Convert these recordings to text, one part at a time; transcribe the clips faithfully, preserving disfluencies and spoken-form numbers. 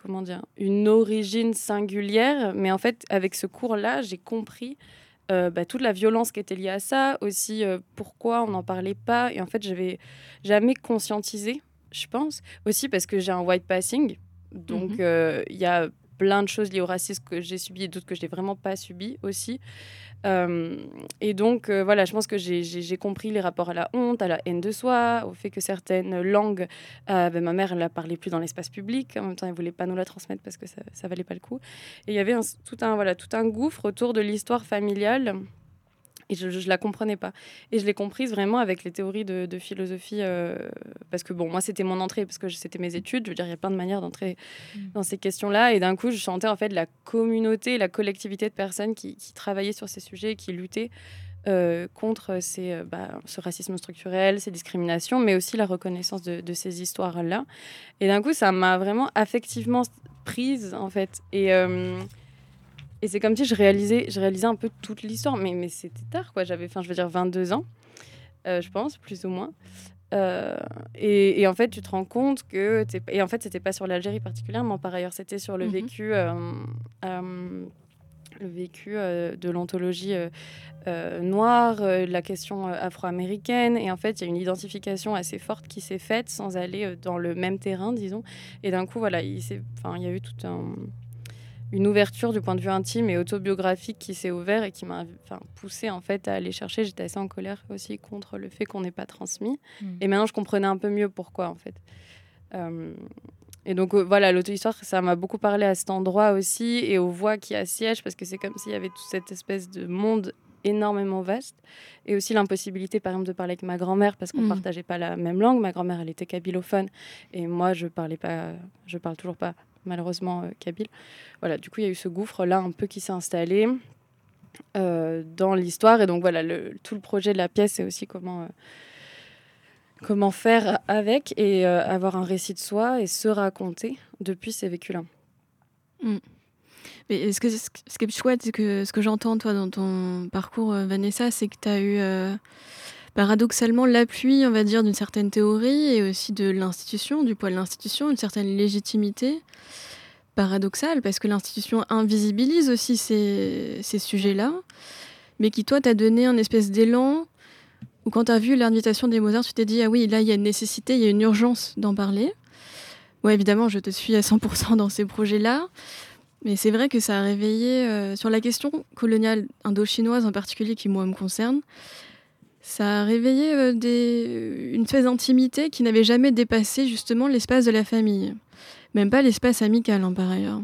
comment dire, une origine singulière, mais en fait, avec ce cours-là, j'ai compris euh, bah, toute la violence qui était liée à ça, aussi euh, pourquoi on n'en parlait pas, et en fait, j'avais jamais conscientisé, je pense, aussi parce que j'ai un white passing, donc il Mhm. euh, y a plein de choses liées au racisme que j'ai subi et d'autres que je n'ai vraiment pas subi aussi. Euh, et donc, euh, voilà, je pense que j'ai, j'ai, j'ai compris les rapports à la honte, à la haine de soi, au fait que certaines langues, euh, ben, ma mère, elle ne la parlait plus dans l'espace public. En même temps, elle ne voulait pas nous la transmettre parce que ça ne valait pas le coup. Et il y avait un, tout, un, voilà, tout un gouffre autour de l'histoire familiale. Et je ne la comprenais pas. Et je l'ai comprise vraiment avec les théories de, de philosophie. Euh, parce que, bon, moi, c'était mon entrée, parce que c'était mes études. Je veux dire, il y a plein de manières d'entrer Mm. dans ces questions-là. Et d'un coup, je sentais en fait la communauté, la collectivité de personnes qui, qui travaillaient sur ces sujets et qui luttaient euh, contre ces, euh, bah, ce racisme structurel, ces discriminations, mais aussi la reconnaissance de, de ces histoires-là. Et d'un coup, ça m'a vraiment affectivement prise, en fait. Et... Euh, et c'est comme si je réalisais, je réalisais un peu toute l'histoire, mais, mais c'était tard, quoi. J'avais, enfin, je veux dire, vingt-deux ans, euh, je pense, plus ou moins. Euh, et, et en fait, tu te rends compte que... T'es... Et en fait, c'était pas sur l'Algérie particulièrement, par ailleurs, c'était sur le Mhm. vécu, euh, euh, le vécu euh, de l'ontologie euh, euh, noire, euh, la question euh, afro-américaine. Et en fait, il y a une identification assez forte qui s'est faite sans aller euh, dans le même terrain, disons. Et d'un coup, voilà, il, s'est... enfin, il y a eu tout un... une ouverture du point de vue intime et autobiographique qui s'est ouvert et qui m'a enfin, poussée en fait à aller chercher. J'étais assez en colère aussi contre le fait qu'on n'ait pas transmis. Mm. Et maintenant, je comprenais un peu mieux pourquoi en fait. Euh, et donc euh, voilà, l'auto-histoire, ça m'a beaucoup parlé à cet endroit aussi et aux voix qui assiègent parce que c'est comme s'il y avait toute cette espèce de monde énormément vaste et aussi l'impossibilité par exemple de parler avec ma grand-mère parce qu'on Mm. partageait pas la même langue. Ma grand-mère, elle était kabylophone et moi je parlais pas, je parle toujours pas malheureusement euh, kabyle. Voilà, du coup il y a eu ce gouffre là un peu qui s'est installé euh, dans l'histoire et donc voilà, le, tout le projet de la pièce c'est aussi comment euh, comment faire avec et euh, avoir un récit de soi et se raconter depuis ces vécus-là. Mm. Mais ce, que, ce qui est chouette, c'est que ce que j'entends toi dans ton parcours, euh, Vanessa, c'est que tu as eu euh, paradoxalement l'appui, on va dire, d'une certaine théorie et aussi de l'institution, du poids de l'institution, une certaine légitimité paradoxale, parce que l'institution invisibilise aussi ces, ces sujets-là, mais qui, toi, t'a donné un espèce d'élan où quand tu as vu l'invitation des Mozart, tu t'es dit « Ah oui, là, il y a une nécessité, il y a une urgence d'en parler ». Ouais, évidemment, je te suis à cent pour cent dans ces projets-là. Mais c'est vrai que ça a réveillé, euh, sur la question coloniale indo-chinoise en particulier, qui moi me concerne, ça a réveillé euh, des, une phase d'intimité qui n'avait jamais dépassé justement l'espace de la famille. Même pas l'espace amical, hein, par ailleurs.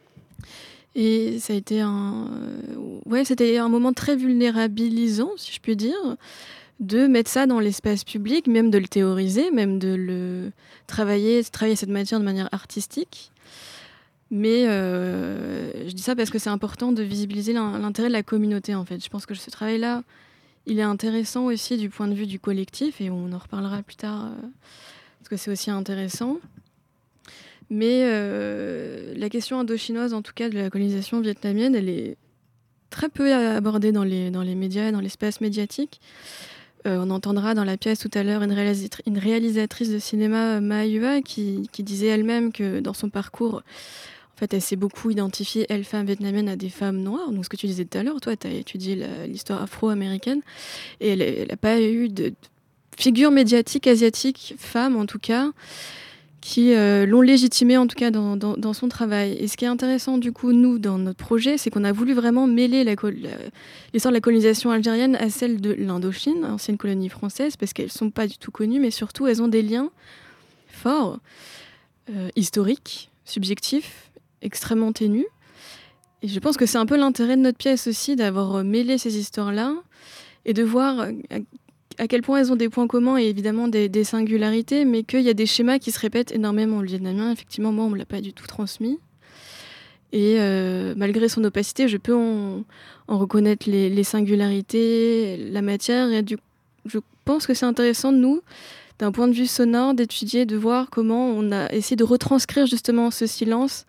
Et ça a été un, euh, ouais, c'était un moment très vulnérabilisant, si je puis dire, de mettre ça dans l'espace public, même de le théoriser, même de le travailler, travailler cette matière de manière artistique. Mais euh, je dis ça parce que c'est important de visibiliser l'intérêt de la communauté, en fait. Je pense que ce travail-là, il est intéressant aussi du point de vue du collectif, et on en reparlera plus tard, euh, parce que c'est aussi intéressant. Mais euh, la question indo-chinoise, en tout cas de la colonisation vietnamienne, elle est très peu abordée dans les, dans les médias, dans l'espace médiatique. Euh, on entendra dans la pièce tout à l'heure une, réalisatri- une réalisatrice de cinéma, Ma Yua, qui, qui disait elle-même que dans son parcours, en fait, elle s'est beaucoup identifiée, elle, femme vietnamienne, à des femmes noires. Donc, ce que tu disais tout à l'heure, toi, tu as étudié la, l'histoire afro-américaine. Et elle n'a pas eu de, de figure médiatique asiatique, femme en tout cas, qui euh, l'ont légitimée, en tout cas, dans, dans, dans son travail. Et ce qui est intéressant, du coup, nous, dans notre projet, c'est qu'on a voulu vraiment mêler la, la, l'histoire de la colonisation algérienne à celle de l'Indochine, ancienne colonie française, parce qu'elles ne sont pas du tout connues, mais surtout, elles ont des liens forts, euh, historiques, subjectifs, extrêmement ténue. Et je pense que c'est un peu l'intérêt de notre pièce aussi, d'avoir mêlé ces histoires-là et de voir à, à quel point elles ont des points communs et évidemment des, des singularités, mais qu'il y a des schémas qui se répètent énormément. Le vietnamien, effectivement, moi, on ne me l'a pas du tout transmis. Et euh, malgré son opacité, je peux en, en reconnaître les, les singularités, la matière. Et du, je pense que c'est intéressant, nous, d'un point de vue sonore, d'étudier, de voir comment on a essayé de retranscrire justement ce silence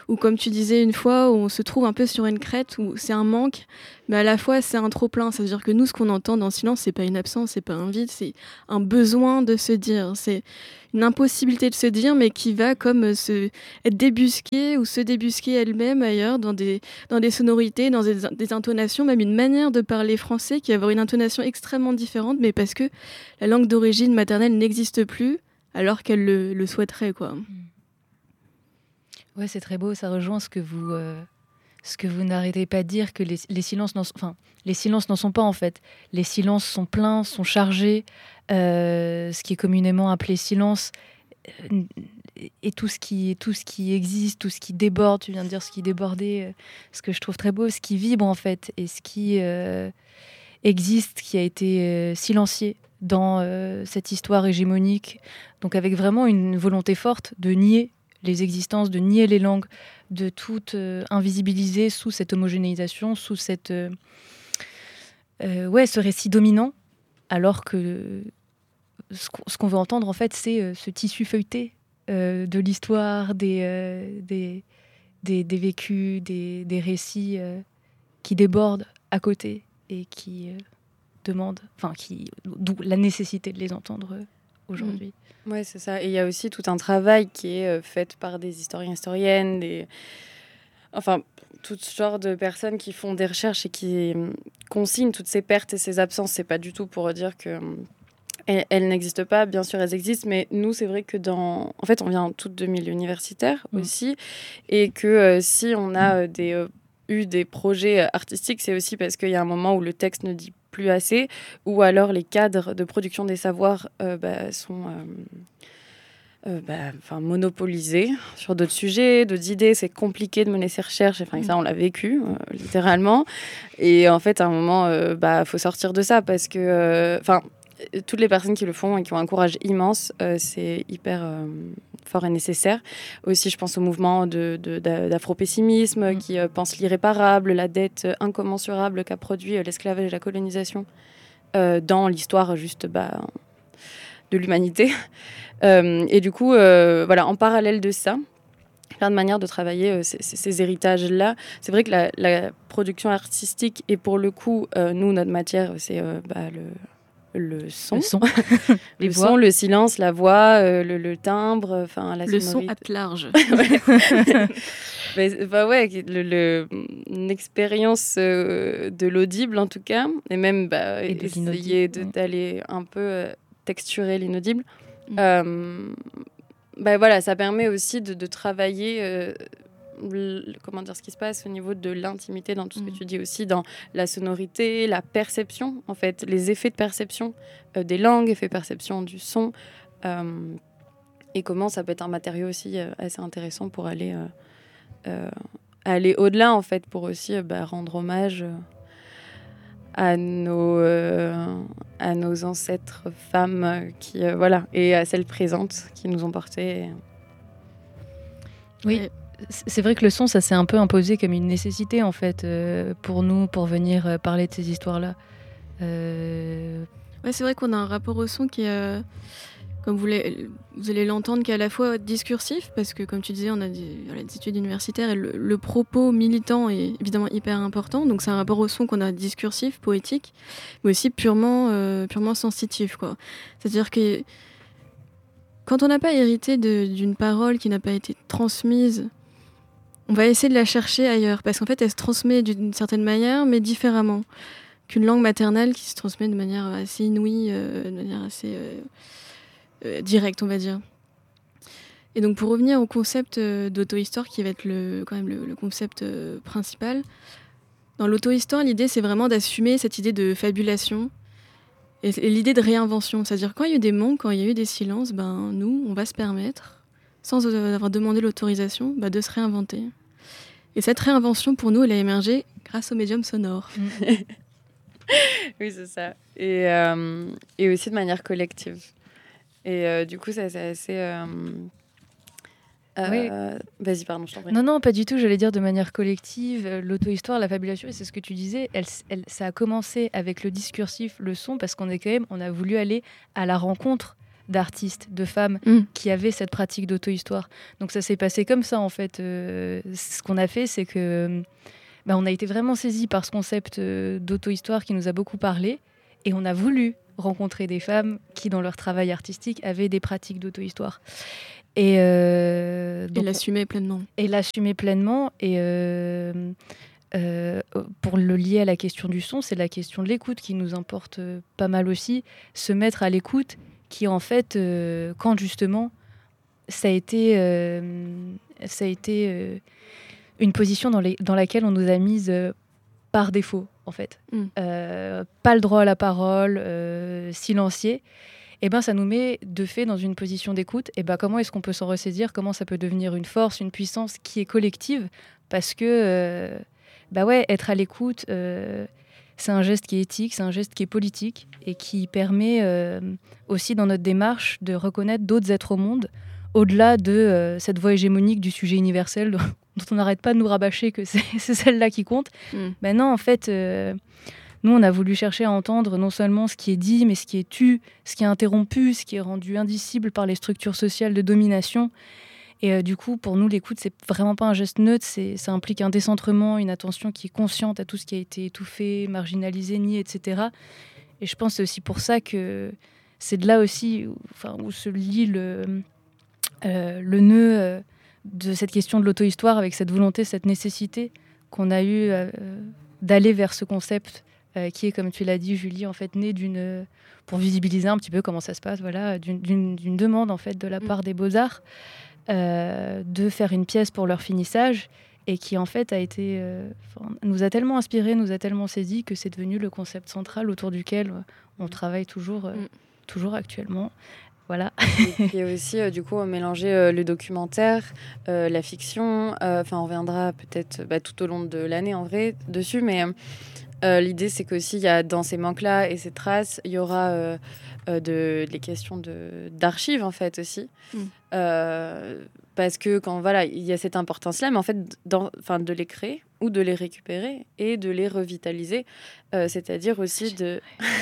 où, comme tu disais une fois, où on se trouve un peu sur une crête, où c'est un manque, mais à la fois c'est un trop-plein. C'est-à-dire que nous, ce qu'on entend dans le silence, c'est pas une absence, c'est pas un vide, c'est un besoin de se dire. C'est une impossibilité de se dire, mais qui va comme se être débusquée ou se débusquer elle-même ailleurs, dans des, dans des sonorités, dans des, des intonations, même une manière de parler français qui va avoir une intonation extrêmement différente, mais parce que la langue d'origine maternelle n'existe plus, alors qu'elle le, le souhaiterait, quoi. Ouais, c'est très beau, ça rejoint ce que vous, euh, ce que vous n'arrêtez pas de dire, que les, les silences n'en sont, enfin, les silences n'en sont pas en fait. Les silences sont pleins, sont chargés, euh, ce qui est communément appelé silence, euh, et tout ce, qui, tout ce qui existe, tout ce qui déborde, tu viens de dire ce qui débordait, euh, ce que je trouve très beau, ce qui vibre en fait, et ce qui euh, existe, qui a été euh, silencié dans euh, cette histoire hégémonique, donc avec vraiment une volonté forte de nier les existences, de nier les langues, de tout euh, invisibiliser sous cette homogénéisation, sous cette, euh, euh, ouais, ce récit dominant, alors que ce qu'on, ce qu'on veut entendre, en fait, c'est euh, ce tissu feuilleté euh, de l'histoire, des, euh, des, des, des vécus, des, des récits euh, qui débordent à côté et qui euh, demandent, enfin, qui, d'où la nécessité de les entendre euh, aujourd'hui. Mmh. Oui, c'est ça. Et il y a aussi tout un travail qui est euh, fait par des historiens, historiennes, des... enfin, tout genre de personnes qui font des recherches et qui euh, consignent toutes ces pertes et ces absences. C'est pas du tout pour dire que... Euh, elles, elles n'existent pas, bien sûr, elles existent, mais nous, c'est vrai que dans... En fait, on vient toutes de milieux universitaires mmh. aussi, et que euh, si on a euh, des, euh, eu des projets artistiques, c'est aussi parce qu'il y a un moment où le texte ne dit plus assez, ou alors les cadres de production des savoirs euh, bah, sont euh, euh, bah, monopolisés sur d'autres sujets, d'autres idées. C'est compliqué de mener ces recherches. Enfin, mmh. ça, on l'a vécu, euh, littéralement. Et en fait, à un moment, il euh, bah, faut sortir de ça parce que... Enfin, euh, toutes les personnes qui le font et qui ont un courage immense, euh, c'est hyper... Euh, fort et nécessaire. Aussi, je pense au mouvement de, de, d'afropessimisme mmh. qui euh, pense l'irréparable, la dette incommensurable qu'a produit euh, l'esclavage et la colonisation euh, dans l'histoire juste bah, de l'humanité. Euh, et du coup, euh, voilà, en parallèle de ça, plein de manières de travailler euh, ces, ces héritages-là. C'est vrai que la, la production artistique, et pour le coup, euh, nous, notre matière, c'est euh, bah, le... le son, le, son. le, son, le silence, la voix, euh, le, le timbre, enfin la le sonorité. Son at large. Mais, bah ouais, le, le, une expérience euh, de l'audible en tout cas, et même bah, et essayer de, d'aller un peu euh, texturer l'inaudible. Mm. Euh, bah voilà, ça permet aussi de, de travailler. Euh, comment dire, ce qui se passe au niveau de l'intimité dans tout ce mmh. que tu dis aussi, dans la sonorité, la perception, en fait, les effets de perception euh, des langues, effets de perception du son, euh, et comment ça peut être un matériau aussi euh, assez intéressant pour aller, euh, euh, aller au-delà, en fait, pour aussi euh, bah, rendre hommage euh, à, nos, euh, à nos ancêtres femmes, euh, qui, euh, voilà, et à celles présentes qui nous ont portées. Oui. Et... C'est vrai que le son, ça s'est un peu imposé comme une nécessité, en fait, euh, pour nous, pour venir euh, parler de ces histoires-là. Euh... Ouais, c'est vrai qu'on a un rapport au son qui est, euh, comme vous, les, vous allez l'entendre, qui est à la fois discursif, parce que, comme tu disais, on a des, voilà, des études universitaires, et le, le propos militant est évidemment hyper important, donc c'est un rapport au son qu'on a discursif, poétique, mais aussi purement, euh, purement sensitif, quoi. C'est-à-dire que quand on n'a pas hérité de, d'une parole qui n'a pas été transmise, on va essayer de la chercher ailleurs, parce qu'en fait, elle se transmet d'une certaine manière, mais différemment qu'une langue maternelle qui se transmet de manière assez inouïe, euh, de manière assez euh, euh, directe, on va dire. Et donc, pour revenir au concept euh, d'auto-histoire, qui va être le, quand même le, le concept euh, principal, dans l'auto-histoire, l'idée, c'est vraiment d'assumer cette idée de fabulation et, et l'idée de réinvention. C'est-à-dire, quand il y a eu des mots, quand il y a eu des silences, ben, nous, on va se permettre, sans avoir demandé l'autorisation, bah, de se réinventer. Et cette réinvention, pour nous, elle a émergé grâce au médium sonore. Oui, c'est ça. Et, euh, et aussi de manière collective. Et euh, du coup, ça, c'est assez... Euh, euh, oui. Vas-y, pardon, je t'en prie. Non, non, pas du tout. J'allais dire de manière collective, l'auto-histoire, la fabulation, et c'est ce que tu disais, elle, elle, ça a commencé avec le discursif, le son, parce qu'on est quand même, on a voulu aller à la rencontre d'artistes, de femmes Mm. qui avaient cette pratique d'auto-histoire. Donc ça s'est passé comme ça en fait. Euh, ce qu'on a fait, c'est que bah, on a été vraiment saisis par ce concept euh, d'auto-histoire qui nous a beaucoup parlé, et on a voulu rencontrer des femmes qui, dans leur travail artistique, avaient des pratiques d'auto-histoire. Et, euh, Et donc, l'assumer pleinement. et l'assumer pleinement. Et euh, euh, pour le lier à la question du son, c'est la question de l'écoute qui nous importe euh, pas mal aussi. Se mettre à l'écoute, qui en fait, euh, quand justement, ça a été, euh, ça a été euh, une position dans, les, dans laquelle on nous a mises euh, par défaut, en fait. Mm. Euh, pas le droit à la parole, euh, silencier. Eh ben, ça nous met de fait dans une position d'écoute. Et ben, comment est-ce qu'on peut s'en ressaisir? Comment ça peut devenir une force, une puissance qui est collective? Parce que, euh, bah ouais, être à l'écoute, euh, c'est un geste qui est éthique, c'est un geste qui est politique et qui permet euh, aussi dans notre démarche de reconnaître d'autres êtres au monde, au-delà de euh, cette voix hégémonique du sujet universel dont on n'arrête pas de nous rabâcher que c'est, c'est celle-là qui compte. Mm. Ben non, en fait... Euh, Nous, on a voulu chercher à entendre non seulement ce qui est dit, mais ce qui est tu, ce qui est interrompu, ce qui est rendu indicible par les structures sociales de domination. Et euh, du coup, pour nous, l'écoute, c'est vraiment pas un geste neutre, c'est, ça implique un décentrement, une attention qui est consciente à tout ce qui a été étouffé, marginalisé, nié, et cetera. Et je pense que c'est aussi pour ça que c'est de là aussi où, enfin, où se lie le, euh, le nœud euh, de cette question de l'auto-histoire, avec cette volonté, cette nécessité qu'on a eue euh, d'aller vers ce concept Euh, qui est, comme tu l'as dit, Julie, en fait, né d'une, pour visibiliser un petit peu comment ça se passe, voilà, d'une, d'une, d'une demande en fait de la part des Beaux-Arts euh, de faire une pièce pour leur finissage, et qui en fait a été, euh, nous a tellement inspiré, nous a tellement saisi que c'est devenu le concept central autour duquel euh, on travaille toujours, euh, Mm. toujours actuellement. Voilà. Et puis aussi, euh, du coup, mélanger euh, le documentaire, euh, la fiction. Enfin, on reviendra peut-être bah, tout au long de l'année, en vrai, dessus. Mais euh, l'idée, c'est qu'aussi, il y a dans ces manques-là et ces traces, il y aura euh, euh, de, les questions de, d'archives, en fait, aussi. Mm. Euh, parce que quand, voilà, il y a cette importance-là, mais en fait, dans, de les créer ou de les récupérer et de les revitaliser. Euh, c'est-à-dire aussi de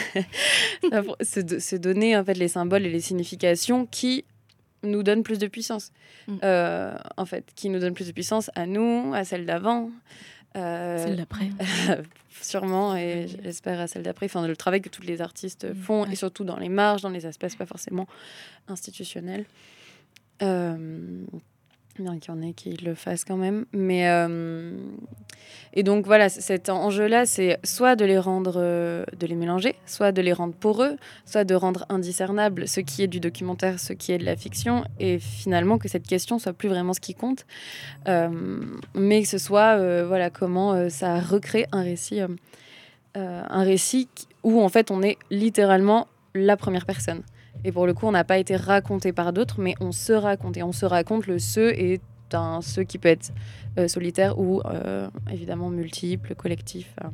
se, se donner, en fait, les symboles et les significations qui nous donnent plus de puissance. Mm. Euh, en fait, qui nous donnent plus de puissance à nous, à celle d'avant. Euh, celle d'après. Sûrement, et j'espère à celle d'après. Enfin, le travail que tous les artistes font, ouais. Et surtout dans les marges, dans les aspects pas forcément institutionnels. Euh, bien qu'il y en ait qui le fassent quand même. Mais, euh, et donc, voilà, cet enjeu-là, c'est soit de les rendre, euh, de les mélanger, soit de les rendre poreux, soit de rendre indiscernable ce qui est du documentaire, ce qui est de la fiction, et finalement que cette question soit plus vraiment ce qui compte, euh, mais que ce soit, euh, voilà, comment euh, ça recrée un récit, euh, euh, un récit où, en fait, on est littéralement la première personne. Et pour le coup, on n'a pas été raconté par d'autres, mais on se raconte. Et on se raconte le « ce » est un « ce » qui peut être euh, solitaire ou euh, évidemment multiple, collectif. Euh.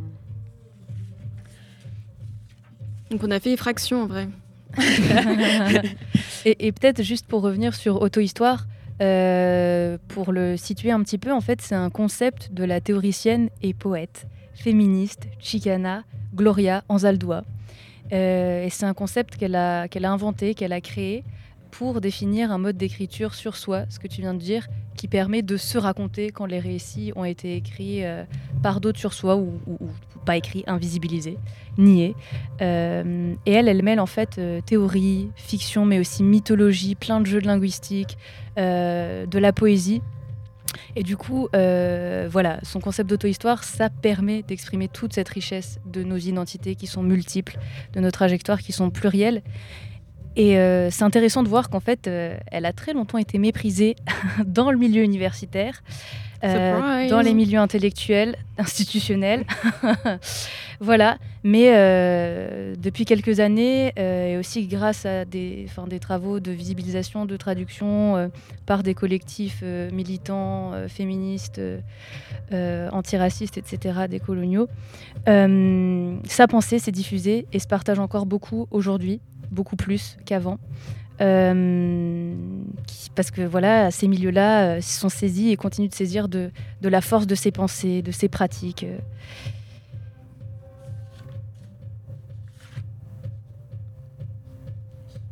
Donc on a fait effraction en vrai. et, et peut-être juste pour revenir sur auto-histoire, euh, pour le situer un petit peu, en fait, c'est un concept de la théoricienne et poète féministe Chicana Gloria Anzaldúa. Euh, et c'est un concept qu'elle a, qu'elle a inventé, qu'elle a créé pour définir un mode d'écriture sur soi, ce que tu viens de dire, qui permet de se raconter quand les récits ont été écrits euh, par d'autres sur soi ou, ou, ou pas écrits, invisibilisés, niés. Euh, et elle, elle mêle en fait euh, théorie, fiction, mais aussi mythologie, plein de jeux de linguistique, euh, de la poésie. Et du coup, euh, voilà, son concept d'auto-histoire, ça permet d'exprimer toute cette richesse de nos identités qui sont multiples, de nos trajectoires qui sont plurielles. Et euh, c'est intéressant de voir qu'en fait, euh, elle a très longtemps été méprisée dans le milieu universitaire, euh, dans les milieux intellectuels, institutionnels. Voilà. Mais euh, depuis quelques années, euh, et aussi grâce à des, des travaux de visibilisation, de traduction euh, par des collectifs euh, militants, euh, féministes, euh, antiracistes, et cetera, décoloniaux, euh, sa pensée s'est diffusée et se partage encore beaucoup aujourd'hui, beaucoup plus qu'avant. Euh, qui, parce que voilà, ces milieux-là euh, se sont saisis et continuent de saisir de, de la force de ses pensées, de ses pratiques. Euh.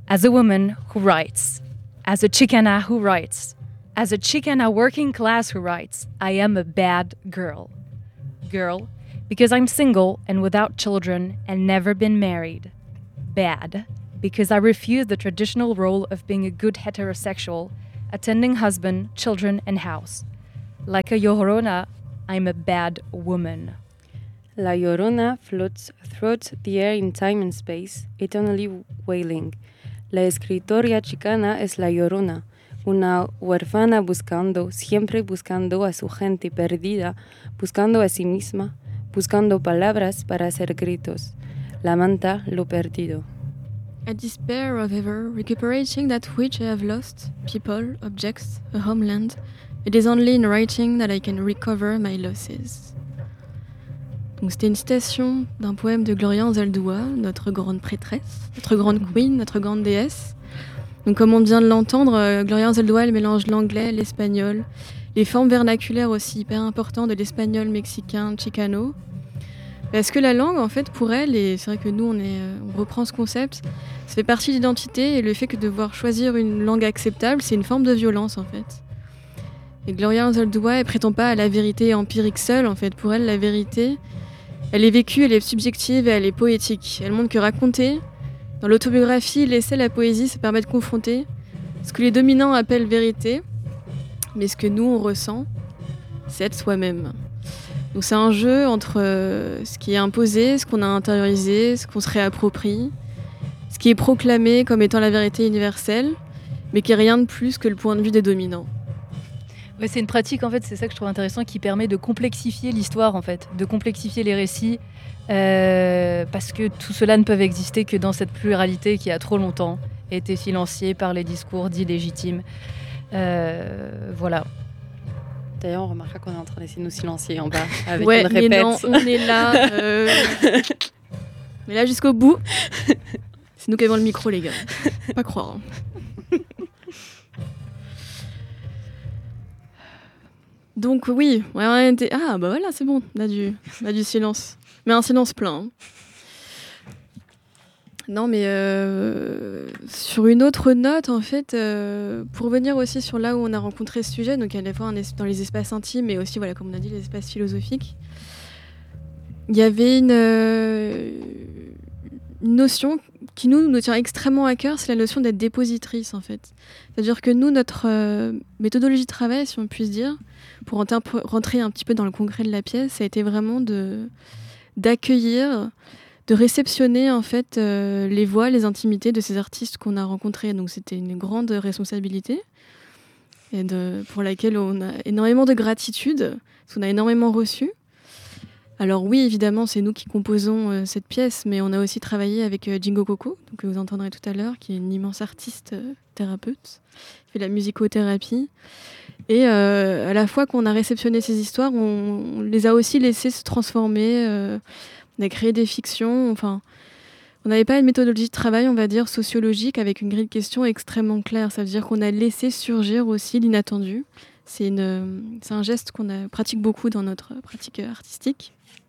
As a woman who writes, as a Chicana who writes, as a Chicana working class who writes, I am a bad girl. Girl, because I'm single and without children and never been married. Bad, because I refuse the traditional role of being a good heterosexual, attending husband, children, and house. Like a Llorona, I'm a bad woman. La Llorona floats throughout the air in time and space, eternally wailing. La escritora chicana es la Llorona, una huérfana buscando, siempre buscando a su gente perdida, buscando a sí misma, buscando palabras para hacer gritos. Lamenta lo perdido. I despair of ever recuperating that which I have lost, people, objects, a homeland. It is only in writing that I can recover my losses. Donc c'était une citation d'un poème de Gloria Anzaldúa, notre grande prêtresse, notre grande queen, notre grande déesse. Donc comme on vient de l'entendre, euh, Gloria Anzaldúa, elle mélange l'anglais, l'espagnol, les formes vernaculaires aussi hyper importantes de l'espagnol mexicain, chicano. Parce que la langue, en fait, pour elle, et c'est vrai que nous, on, est, on reprend ce concept, ça fait partie de l'identité, et le fait que de devoir choisir une langue acceptable, c'est une forme de violence, en fait. Et Gloria Anzaldúa, elle prétend pas à la vérité empirique seule, en fait. Pour elle, la vérité, elle est vécue, elle est subjective et elle est poétique. Elle montre que raconter, dans l'autobiographie, l'essai, la poésie, ça permet de confronter ce que les dominants appellent vérité, mais ce que nous, on ressent, c'est être soi-même. Donc c'est un jeu entre euh, ce qui est imposé, ce qu'on a intériorisé, ce qu'on se réapproprie, ce qui est proclamé comme étant la vérité universelle, mais qui est rien de plus que le point de vue des dominants. Ouais, c'est une pratique, en fait, c'est ça que je trouve intéressant, qui permet de complexifier l'histoire, en fait, de complexifier les récits, euh, parce que tout cela ne peut exister que dans cette pluralité qui a trop longtemps été silenciée par les discours dits légitimes. Euh, voilà. D'ailleurs, on remarquera qu'on est en train d'essayer de nous silencer en bas avec ouais, une répète. Mais non, on est là. Euh... mais là, jusqu'au bout. C'est nous qui avons le micro, les gars. Pas croire. Hein. Donc oui, ouais, on était... ah bah voilà, c'est bon, on a du, on a du silence. Mais un silence plein. Hein. Non, mais euh, sur une autre note, en fait, euh, pour revenir aussi sur là où on a rencontré ce sujet, donc à la fois dans les espaces intimes, mais aussi, voilà, comme on a dit, les espaces philosophiques, il y avait une, euh, une notion qui nous, nous tient extrêmement à cœur, c'est la notion d'être dépositrice, en fait. C'est-à-dire que nous, notre euh, méthodologie de travail, si on puisse dire, pour rentrer un petit peu dans le concret de la pièce, ça a été vraiment de, d'accueillir, de réceptionner en fait euh, les voix, les intimités de ces artistes qu'on a rencontrés. Donc c'était une grande responsabilité et de, pour laquelle on a énormément de gratitude, parce qu'on a énormément reçu. Alors oui, évidemment, c'est nous qui composons euh, cette pièce, mais on a aussi travaillé avec euh, Jingo Coco, donc, que vous entendrez tout à l'heure, qui est une immense artiste euh, thérapeute, qui fait de la musicothérapie. Et euh, à la fois qu'on a réceptionné ces histoires, on, on les a aussi laissées se transformer. Euh, on a créé des fictions. Enfin, on n'avait pas une méthodologie de travail, on va dire, sociologique, avec une grille de questions extrêmement claire. Ça veut dire qu'on a laissé surgir aussi l'inattendu. C'est, une, c'est un geste qu'on a, pratique beaucoup dans notre pratique artistique.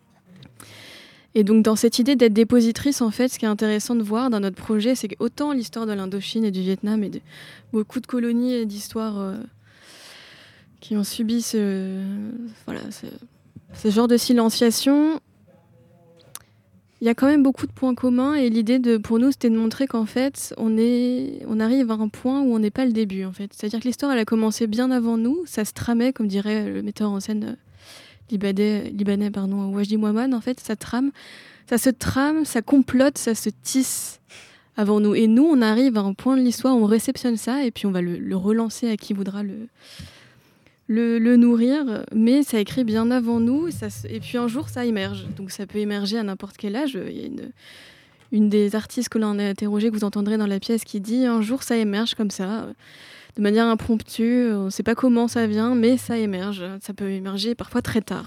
Et donc, dans cette idée d'être dépositrice, en fait, ce qui est intéressant de voir dans notre projet, c'est qu'autant l'histoire de l'Indochine et du Vietnam et de beaucoup de colonies et d'histoires euh, qui ont subi ce, voilà, ce, ce genre de silenciation, il y a quand même beaucoup de points communs. Et l'idée, de, pour nous, c'était de montrer qu'en fait, on, est, on arrive à un point où on n'est pas le début, en fait. C'est-à-dire que l'histoire, elle a commencé bien avant nous. Ça se tramait, comme dirait le metteur en scène libanais, libanais pardon, Wajdi Mouhammad, en fait, ça trame. Ça se trame, ça complote, ça se tisse avant nous. Et nous, on arrive à un point de l'histoire où on réceptionne ça et puis on va le, le relancer à qui voudra le, le, le nourrir. Mais ça écrit bien avant nous. Ça, et puis un jour, ça émerge. Donc ça peut émerger à n'importe quel âge. Il y a une, une des artistes que l'on a interrogées, que vous entendrez dans la pièce, qui dit « Un jour, ça émerge comme ça, de manière impromptue. On ne sait pas comment ça vient, mais ça émerge. Ça peut émerger parfois très tard. »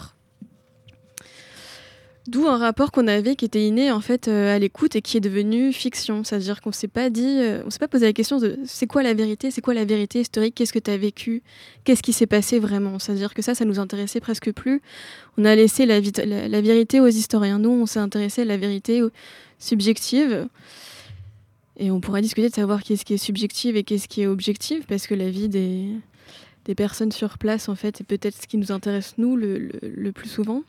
D'où un rapport qu'on avait qui était inné en fait euh, à l'écoute et qui est devenu fiction. C'est-à-dire qu'on ne s'est pas dit, euh, on s'est pas posé la question de c'est quoi la vérité, c'est quoi la vérité historique, qu'est-ce que tu as vécu, qu'est-ce qui s'est passé vraiment. C'est-à-dire que ça, ça nous intéressait presque plus. On a laissé la, vi- la, la vérité aux historiens. Nous, on s'est intéressé à la vérité subjective. Et on pourra discuter de savoir qu'est-ce qui est subjectif et qu'est-ce qui est objectif, parce que la vie des, des personnes sur place, en fait, est peut-être ce qui nous intéresse, nous, le, le, le plus souvent.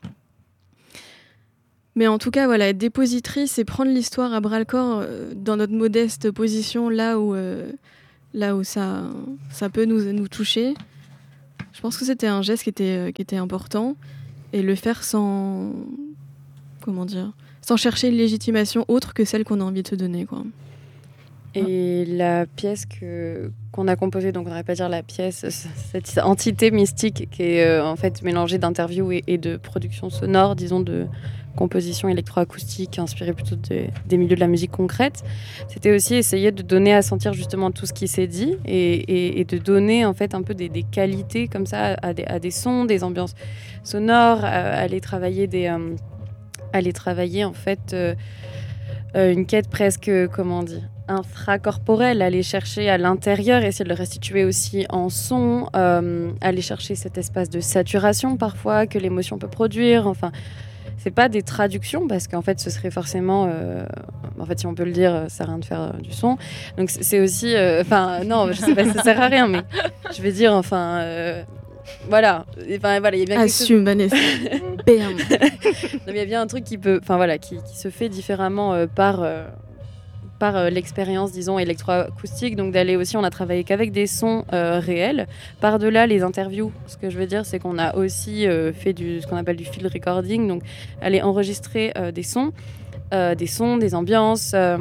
Mais en tout cas, voilà, être dépositrice et prendre l'histoire à bras-le-corps euh, dans notre modeste position, là où, euh, là où ça, ça peut nous, nous toucher, je pense que c'était un geste qui était, qui était important. Et le faire sans... Comment dire ? Sans chercher une légitimation autre que celle qu'on a envie de se donner, quoi. Et la pièce que, qu'on a composée, donc on n'aurait pas dire la pièce, cette entité mystique qui est euh, en fait mélangée d'interviews et, et de production sonore, disons de composition électroacoustique inspirée plutôt de, des milieux de la musique concrète, c'était aussi essayer de donner à sentir justement tout ce qui s'est dit et, et, et de donner en fait un peu des, des qualités comme ça à des, à des sons, des ambiances sonores, à, à aller travailler des, euh, à aller travailler en fait euh, euh, une quête presque, comment on dit, infracorporel, aller chercher à l'intérieur, essayer de le restituer aussi en son, euh, aller chercher cet espace de saturation parfois que l'émotion peut produire. Enfin, c'est pas des traductions parce qu'en fait, ce serait forcément, euh, en fait, si on peut le dire, ça sert à rien de faire euh, du son. Donc c'est aussi, enfin, euh, non, je sais pas, ça sert à rien, mais je vais dire, enfin. Euh, Voilà, enfin voilà, il y a bien quelque Assume, chose... Vanessa. Bam. Il y a bien un truc qui peut, enfin voilà, qui, qui se fait différemment euh, par euh, par euh, l'expérience, disons, électroacoustique. Donc d'aller aussi, on a travaillé qu'avec des sons euh, réels. Par-delà les interviews, ce que je veux dire, c'est qu'on a aussi euh, fait du ce qu'on appelle du field recording, donc aller enregistrer euh, des sons, euh, des sons, des ambiances. Euh,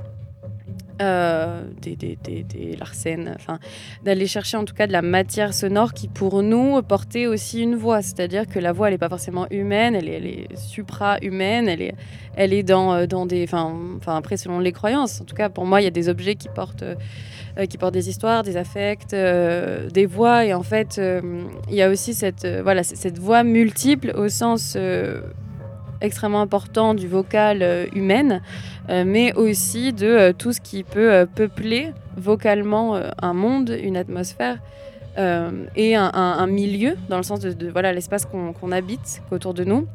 Euh, des, des, des, des Larsen, enfin, d'aller chercher en tout cas de la matière sonore qui pour nous portait aussi une voix, c'est-à-dire que la voix elle n'est pas forcément humaine, elle est, elle est supra-humaine, elle est, elle est dans, dans des, enfin après selon les croyances, en tout cas pour moi il y a des objets qui portent, euh, qui portent des histoires, des affects, euh, des voix et en fait euh, il y a aussi cette, euh, voilà, cette voix multiple au sens euh, extrêmement important du vocal euh, humaine, euh, mais aussi de euh, tout ce qui peut euh, peupler vocalement euh, un monde, une atmosphère euh, et un, un, un milieu, dans le sens de, de voilà, l'espace qu'on, qu'on habite autour de nous.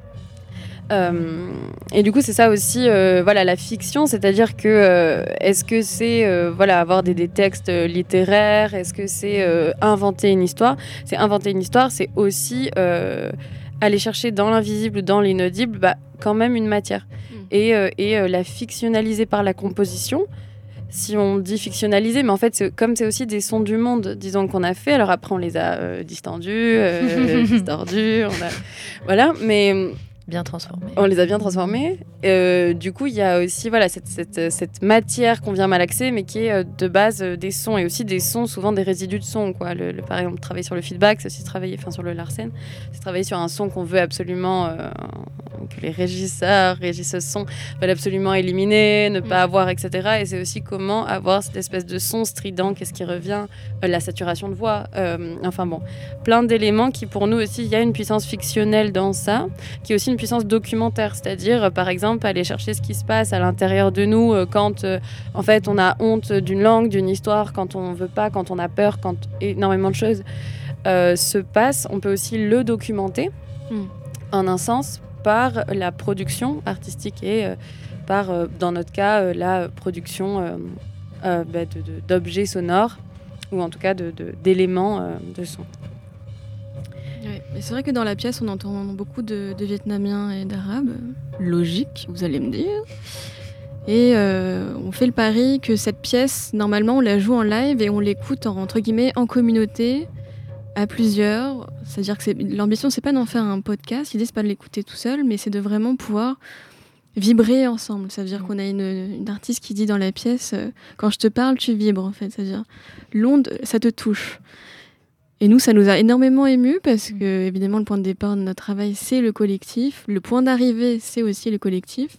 Euh, et du coup, c'est ça aussi, euh, voilà, la fiction, c'est-à-dire que euh, est-ce que c'est euh, voilà, avoir des, des textes littéraires, est-ce que c'est euh, inventer une histoire ? C'est inventer une histoire, c'est aussi euh, aller chercher dans l'invisible ou dans l'inaudible, bah, quand même une matière. Mmh. Et, euh, et euh, la fictionnaliser par la composition, si on dit fictionnaliser, mais en fait, c'est, comme c'est aussi des sons du monde, disons, qu'on a fait, alors après, on les a euh, distendus, euh, distordus, on a... voilà, mais... Bien transformés. On les a bien transformés. Euh, du coup, il y a aussi voilà, cette, cette, cette matière qu'on vient malaxer, mais qui est euh, de base euh, des sons, et aussi des sons, souvent des résidus de sons. Quoi. Le, le, par exemple, travailler sur le feedback, c'est aussi travailler, enfin sur le Larsen, c'est travailler sur un son qu'on veut absolument, euh, que les régisseurs, régisseuses son veulent absolument éliminer, ne pas mmh. avoir, et cetera. Et c'est aussi comment avoir cette espèce de son strident, qu'est-ce qui revient, euh, la saturation de voix, euh, enfin bon, plein d'éléments qui pour nous aussi, il y a une puissance fictionnelle dans ça, qui est aussi une puissance documentaire, c'est-à-dire euh, par exemple aller chercher ce qui se passe à l'intérieur de nous euh, quand euh, en fait on a honte d'une langue, d'une histoire, quand on veut pas, quand on a peur, quand énormément de choses euh, se passent. On peut aussi le documenter mm. en un sens par la production artistique et euh, par euh, dans notre cas euh, la production euh, euh, bah, de, de, d'objets sonores ou en tout cas de, de, d'éléments euh, de son. Ouais, mais c'est vrai que dans la pièce, on entend beaucoup de, de Vietnamiens et d'Arabes. Logique, vous allez me dire. Et euh, on fait le pari que cette pièce, normalement, on la joue en live et on l'écoute, en, entre guillemets, en communauté, à plusieurs. C'est-à-dire que c'est, l'ambition, c'est pas d'en faire un podcast, l'idée, c'est pas de l'écouter tout seul, mais c'est de vraiment pouvoir vibrer ensemble. Ça veut dire qu'on a une, une artiste qui dit dans la pièce euh, « Quand je te parle, tu vibres », en fait. C'est-à-dire, l'onde, ça te touche. Et nous, ça nous a énormément émus parce que, évidemment, le point de départ de notre travail, c'est le collectif. Le point d'arrivée, c'est aussi le collectif.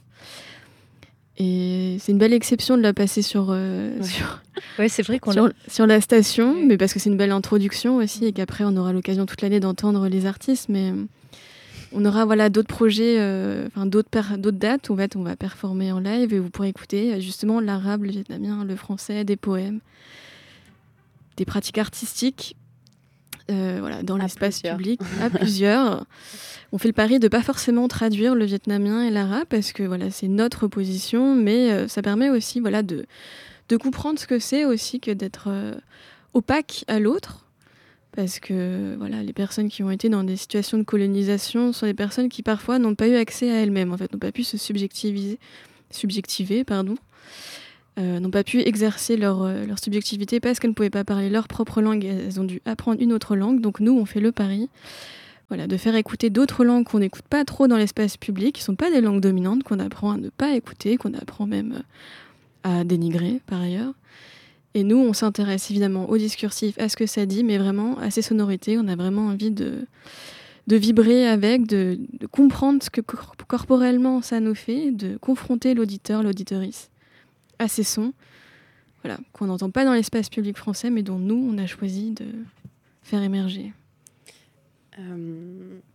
Et c'est une belle exception de la passer sur, euh, ouais. sur, ouais, c'est vrai qu'on sur, sur la station, ouais. mais parce que c'est une belle introduction aussi et qu'après, on aura l'occasion toute l'année d'entendre les artistes. Mais on aura voilà, d'autres projets, euh, enfin, d'autres, per- d'autres dates où en fait, on va performer en live et vous pourrez écouter justement l'arabe, le vietnamien, le français, des poèmes, des pratiques artistiques. euh, voilà, dans à l'espace plusieurs. public, à plusieurs. On fait le pari de ne pas forcément traduire le vietnamien et l'arabe parce que voilà, c'est notre position, mais euh, ça permet aussi voilà, de, de comprendre ce que c'est aussi que d'être euh, opaque à l'autre. Parce que voilà, les personnes qui ont été dans des situations de colonisation sont des personnes qui parfois n'ont pas eu accès à elles-mêmes, en fait, n'ont pas pu se subjectiviser, subjectiver, pardon. Euh, n'ont pas pu exercer leur, euh, leur subjectivité parce qu'elles ne pouvaient pas parler leur propre langue, elles ont dû apprendre une autre langue. Donc nous, on fait le pari voilà, de faire écouter d'autres langues qu'on n'écoute pas trop dans l'espace public, qui ne sont pas des langues dominantes, qu'on apprend à ne pas écouter, qu'on apprend même à dénigrer par ailleurs. Et nous, on s'intéresse évidemment au discursif, à ce que ça dit, mais vraiment à ses sonorités. On a vraiment envie de, de vibrer avec, de, de comprendre ce que cor- corporellement ça nous fait, de confronter l'auditeur, l'auditorice à ces sons, voilà, qu'on n'entend pas dans l'espace public français, mais dont nous, on a choisi de faire émerger. Euh,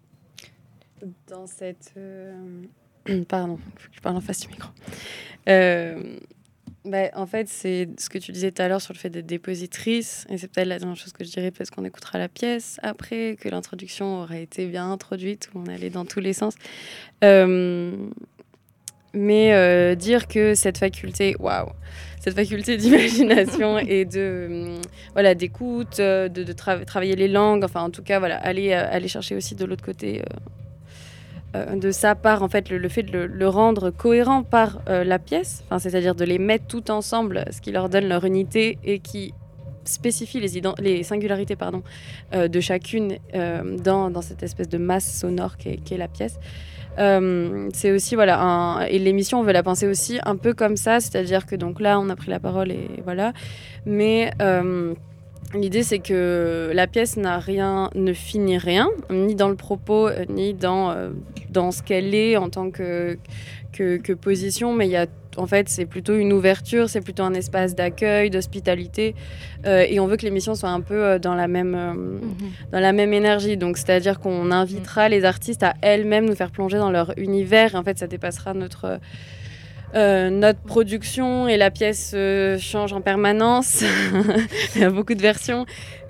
dans cette... Euh... Pardon, il faut que je parle en face du micro. Euh... Bah, en fait, c'est ce que tu disais tout à l'heure sur le fait d'être dépositrice, et c'est peut-être la dernière chose que je dirais parce qu'on écoutera la pièce après, que l'introduction aura été bien introduite, où on allait dans tous les sens. Euh... Mais euh, dire que cette faculté, waouh, cette faculté d'imagination et de euh, voilà d'écoute, de, de tra- travailler les langues, enfin en tout cas voilà, aller euh, aller chercher aussi de l'autre côté euh, euh, de ça par en fait le, le fait de le, le rendre cohérent par euh, la pièce, enfin c'est-à-dire de les mettre tout ensemble, ce qui leur donne leur unité et qui spécifie les, ident- les singularités pardon, euh, de chacune euh, dans, dans cette espèce de masse sonore qu'est, qu'est la pièce. Euh, c'est aussi voilà un, et l'émission on veut la penser aussi un peu comme ça, c'est-à-dire que donc là on a pris la parole et voilà, mais euh, l'idée c'est que la pièce n'a rien, ne finit rien, ni dans le propos ni dans euh, dans ce qu'elle est en tant que que, que position, mais il y a en fait, c'est plutôt une ouverture, c'est plutôt un espace d'accueil, d'hospitalité, euh, et on veut que l'émission soit un peu euh, dans la même, euh, mm-hmm. dans la même énergie. Donc, c'est-à-dire qu'on invitera mm. les artistes à elles-mêmes nous faire plonger dans leur univers. Et en fait, ça dépassera notre euh, notre production et la pièce euh, change en permanence. Il y a beaucoup de versions.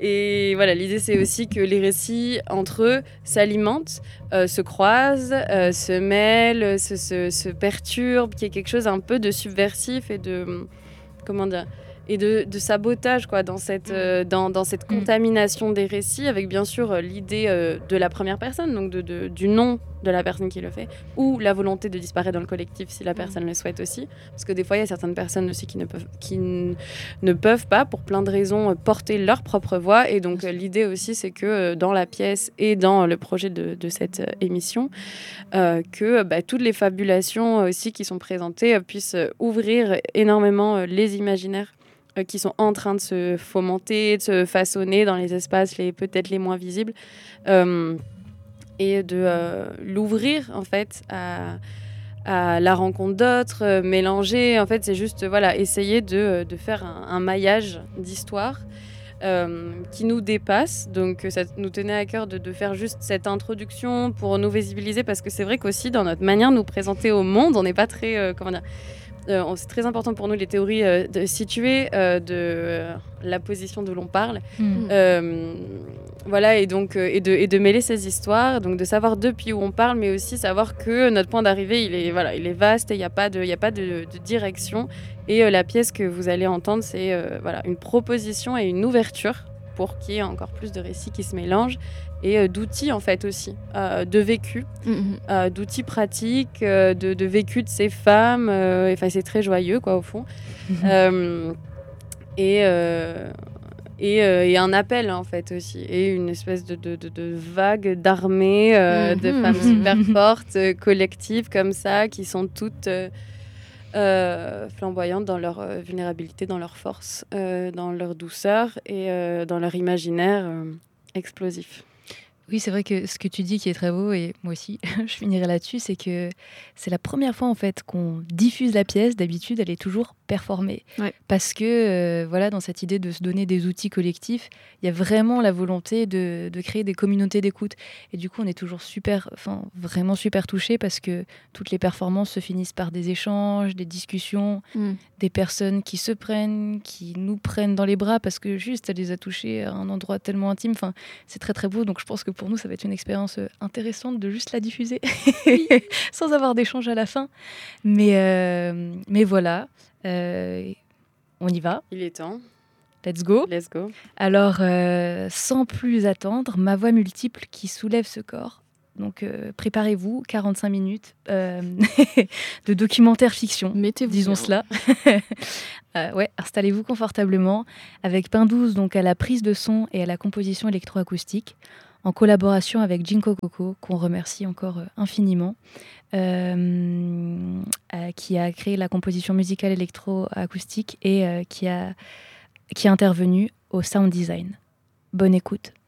Et voilà, l'idée, c'est aussi que les récits entre eux s'alimentent, euh, se croisent, euh, se mêlent, se, se, se perturbent, qu'il y ait quelque chose un peu de subversif et de... Comment dire et de, de sabotage quoi, dans, cette, euh, dans, dans cette contamination des récits, avec bien sûr l'idée euh, de la première personne, donc de, de, du nom de la personne qui le fait, ou la volonté de disparaître dans le collectif si la personne le souhaite aussi. Parce que des fois, il y a certaines personnes aussi qui ne peuvent, qui n- ne peuvent pas, pour plein de raisons, porter leur propre voix. Et donc, euh, l'idée aussi, c'est que euh, dans la pièce et dans le projet de, de cette euh, émission, euh, que bah, toutes les fabulations aussi qui sont présentées euh, puissent euh, ouvrir énormément euh, les imaginaires euh, qui sont en train de se fomenter, de se façonner dans les espaces les, peut-être les moins visibles. Euh, et de euh, l'ouvrir en fait à, à la rencontre d'autres, euh, mélanger. En fait, c'est juste voilà, essayer de, de faire un, un maillage d'histoire euh, qui nous dépasse. Donc, ça nous tenait à cœur de, de faire juste cette introduction pour nous visibiliser, parce que c'est vrai qu'aussi, dans notre manière de nous présenter au monde, on n'est pas très... Euh, comment dire Euh, c'est très important pour nous les théories euh, de situer euh, de euh, la position d'où l'on parle, mmh. euh, voilà, et donc euh, et de et de mêler ces histoires, donc de savoir depuis où on parle, mais aussi savoir que notre point d'arrivée il est voilà il est vaste et il y a pas de il y a pas de, de direction, et euh, la pièce que vous allez entendre c'est euh, voilà une proposition et une ouverture pour qu'il y ait encore plus de récits qui se mélangent, et euh, d'outils en fait aussi, euh, de vécu, mmh. euh, d'outils pratiques, euh, de, de vécu de ces femmes. Euh, enfin, c'est très joyeux quoi au fond. Mmh. Euh, et, euh, et, euh, et un appel en fait aussi, et une espèce de, de, de, de vague d'armée euh, mmh. de femmes super fortes, euh, collectives comme ça, qui sont toutes... Euh, Euh, flamboyantes dans leur euh, vulnérabilité, dans leur force, euh, dans leur douceur et euh, dans leur imaginaire euh, explosif. Oui, c'est vrai que ce que tu dis qui est très beau, et moi aussi, je finirai là-dessus, c'est que c'est la première fois en fait qu'on diffuse la pièce. D'habitude, elle est toujours performée. Ouais. Parce que, euh, voilà, dans cette idée de se donner des outils collectifs, il y a vraiment la volonté de, de créer des communautés d'écoute. Et du coup, on est toujours super, enfin, vraiment super touchés parce que toutes les performances se finissent par des échanges, des discussions, Mm. des personnes qui se prennent, qui nous prennent dans les bras parce que juste, elle les a touchés à un endroit tellement intime. Enfin, c'est très très beau, donc je pense que pour nous ça va être une expérience euh, intéressante de juste la diffuser sans avoir d'échange à la fin, mais, euh, mais voilà, euh, on y va, Il est temps. let's go. Let's go. Alors euh, sans plus attendre, ma voix multiple qui soulève ce corps, donc euh, préparez-vous, quarante-cinq minutes euh, de documentaire fiction, Mettez-vous disons bien. cela. Euh, ouais, installez-vous confortablement avec Pain douze donc à la prise de son et à la composition électroacoustique, en collaboration avec Jinko Coco, qu'on remercie encore euh, infiniment, euh, euh, qui a créé la composition musicale électroacoustique et euh, qui a qui est intervenu au sound design. Bonne écoute.